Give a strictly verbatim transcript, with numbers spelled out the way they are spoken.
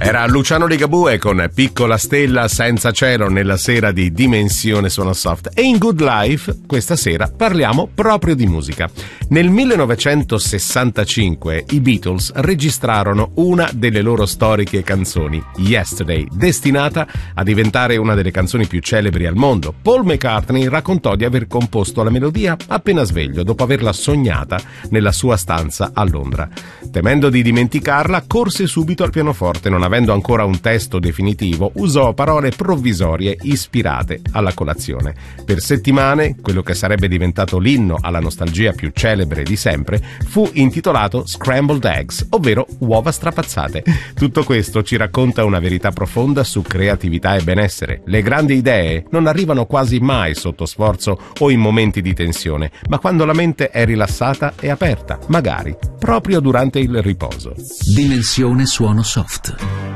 Era Luciano Ligabue con Piccola stella senza cielo nella sera di Dimensione Suono Soft. E in Good Life questa sera parliamo proprio di musica. Nel millenovecentosessantacinque i Beatles registrarono una delle loro storiche canzoni, Yesterday, destinata a diventare una delle canzoni più celebri al mondo. Paul McCartney raccontò di aver composto la melodia appena sveglio, dopo averla sognata nella sua stanza a Londra. Temendo di dimenticarla, corse subito al pianoforte. Non avendo ancora un testo definitivo, usò parole provvisorie ispirate alla colazione. Per settimane, quello che sarebbe diventato l'inno alla nostalgia più celebre di sempre fu intitolato Scrambled Eggs, ovvero uova strapazzate. Tutto questo ci racconta una verità profonda su creatività e benessere. Le grandi idee non arrivano quasi mai sotto sforzo o in momenti di tensione, ma quando la mente è rilassata e aperta, magari proprio durante il riposo. Dimensione Suono Soft.